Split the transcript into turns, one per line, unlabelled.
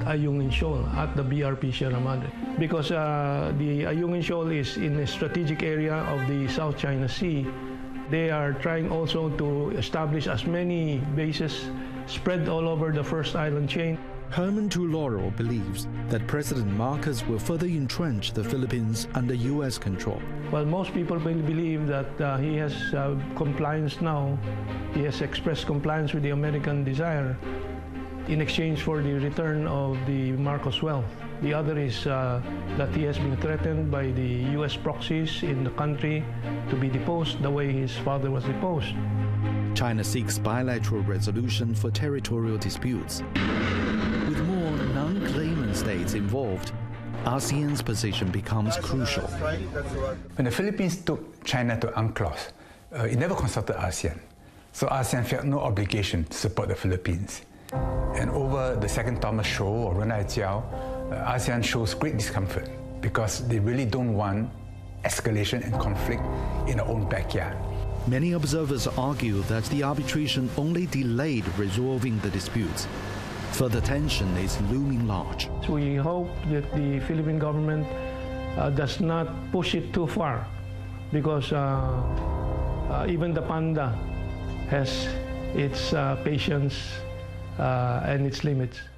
Ayungin Shoal at the BRP Sierra Madre. Because the Ayungin Shoal is in a strategic area of the South China Sea, they are trying also to establish as many bases spread all over the first island chain.
Herman Tuloro believes that President Marcos will further entrench the Philippines under U.S. control.
Well, most people believe that he has compliance now. He has expressed compliance with the American desire in exchange for the return of the Marcos wealth. The other is that he has been threatened by the U.S. proxies in the country to be deposed the way his father was deposed.
China seeks bilateral resolution for territorial disputes. With more non-claimant states involved, ASEAN's position becomes crucial.
When the Philippines took China to UNCLOS, it never consulted ASEAN. So ASEAN felt no obligation to support the Philippines. And over the Second Thomas Show or Ren Ai Jiao, ASEAN shows great discomfort because they really don't want escalation and conflict in their own backyard.
Many observers argue that the arbitration only delayed resolving the disputes. Further tension is looming large.
We hope that the Philippine government does not push it too far, because even the panda has its patience and its limits.